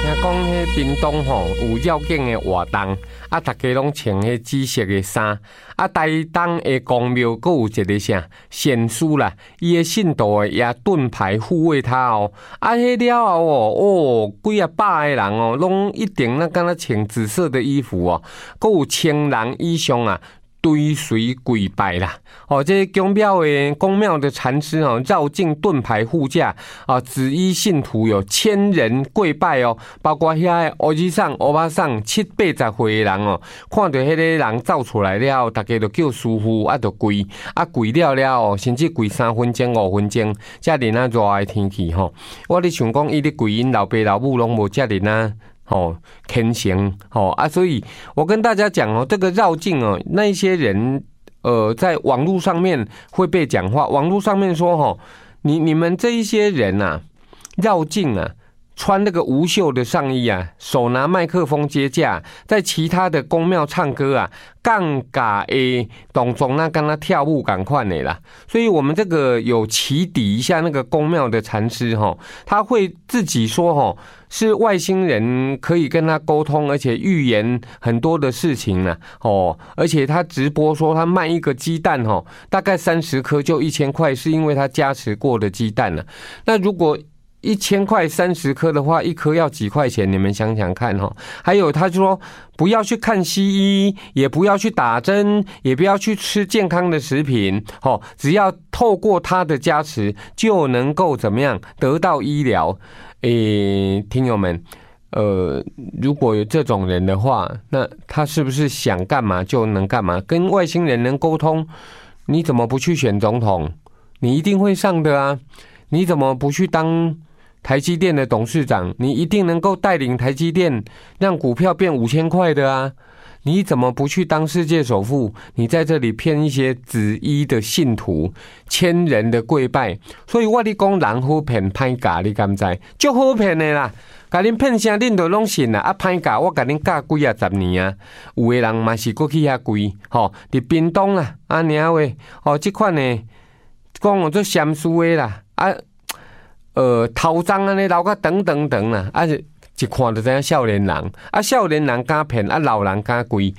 听讲迄屏东吼有绕境的活动，啊，大家拢穿迄紫色的衫，啊，台东的公庙阁有一个啥贤书啦，伊的信徒也盾牌护卫他哦，啊，迄了后哦，几啊百个人哦，拢一定敢若穿紫色的衣服哦，阁有千人以上啊。追随跪拜啦！哦，这些公庙的禅师哦，绕境盾牌护驾啊，紫衣信徒有1000人跪拜哦，包括遐乌子桑、乌巴桑7、80岁的人哦，看到迄个人走出来了，大家就叫师傅啊，就跪啊，跪了哦，甚至跪3分钟、5分钟，遮尔啊热的天气吼，我咧想讲，伊咧跪因老爸老母拢无遮尔啊。虔诚啊，所以我跟大家讲哦，这个绕境哦，那一些人在网络上面会被讲话，网络上面说你们这一些人啊，绕境啊，穿那个无袖的上衣啊，手拿麦克风接驾，在其他的宫庙唱歌啊，杠嘎的动作那跟他跳舞赶快的啦。所以我们这个有起底一下那个宫庙的禅师他会自己说是外星人可以跟他沟通，而且预言很多的事情啦而且他直播说他卖一个鸡蛋大概30颗就1000块，是因为他加持过的鸡蛋了。那如果1000块30颗的话，一颗要几块钱？你们想想看还有他说不要去看西医，也不要去打针，也不要去吃健康的食品只要透过他的加持就能够怎么样得到医疗。听友们如果有这种人的话，那他是不是想干嘛就能干嘛？跟外星人能沟通，你怎么不去选总统？你一定会上的啊！你怎么不去当台积电的董事长？你一定能够带领台积电让股票变5000块的啊！你怎么不去当世界首富？你在这里骗一些紫衣的信徒，1000人的跪拜，所以我跟你讲，人好骗歹教，你敢知？足好骗的啦！甲恁骗啥，恁就拢信啦！歹教，我甲恁教几啊10年啊，有的人嘛是过去遐跪，伫屏东啦，尔话，这款呢，讲我做禅师的啦，头鬃安尼留甲长长长啦，一看就知影少年人，少年人敢骗，老人敢跪。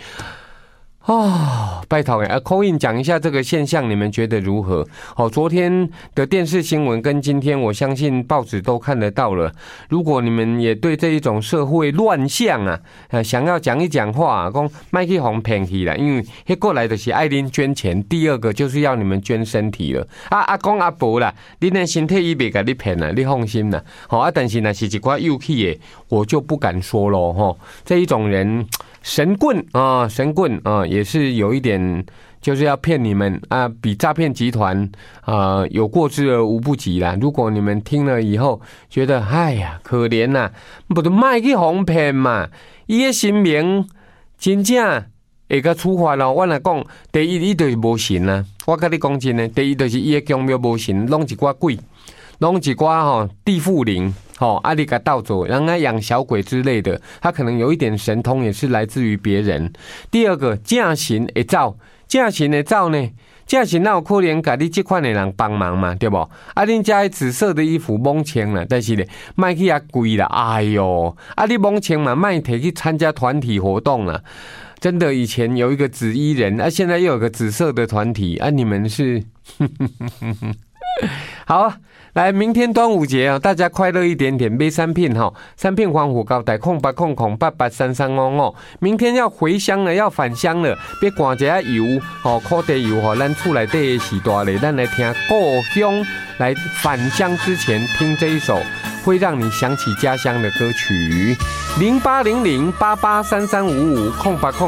拜托call in 讲一下这个现象，你们觉得如何？昨天的电视新闻跟今天，我相信报纸都看得到了。如果你们也对这一种社会乱象想要讲一讲话，讲别去互骗去啦，因为那过来就是爱恁捐钱，第二个就是要你们捐身体了。阿公阿婆啦，恁的身体伊袂甲你骗啦，你放心啦。但是若是一寡幼气的，我就不敢说咯。这一种人。神棍也是有一点，就是要骗你们比诈骗集团有过之而无不及啦。如果你们听了以后觉得哎呀可怜呐，不就卖去哄骗嘛？伊的神明真正会甲处罚咯。我来讲，第一伊就是无神啊。我跟你讲真的，第一就是伊的宫庙无神，拢一寡鬼，拢一寡地缚灵。你给盗走，让他养小鬼之类的，他可能有一点神通，也是来自于别人。第二个，正神会走，正神会走呢？正神哪有可能给你这款的人帮忙嘛？对不？恁家紫色的衣服蒙穿了，但是呢，卖去遐贵啦。哎呦，你蒙穿嘛，卖摕去参加团体活动啦。真的，以前有一个紫衣人，现在又有个紫色的团体你们是好。来，明天端午节大家快乐一点点，买3片3片防腐胶带0800883355。明天要回乡了，要返乡了，别赶一下油烤地油咱厝内底的时大咧，咱来听故乡，来返乡之前听这一首会让你想起家乡的歌曲。0800883355